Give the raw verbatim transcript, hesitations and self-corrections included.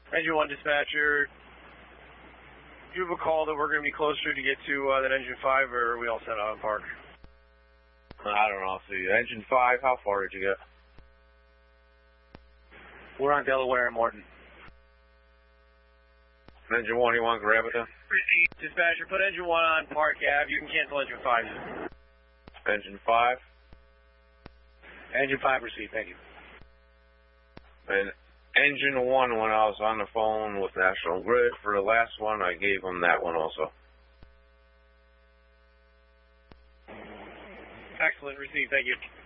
Engine one dispatcher, do you have a call that we're going to be closer to get to uh, that engine five, or are we all set on park? I don't know. See, engine five, how far did you get? We're on Delaware and Morton. Engine one, you want to grab it then? Dispatcher, put engine one on Park Ave. You can cancel engine five. Engine five? Engine five received, thank you. And engine one, when I was on the phone with National Grid for the last one, I gave them that one also. Excellent, received, thank you.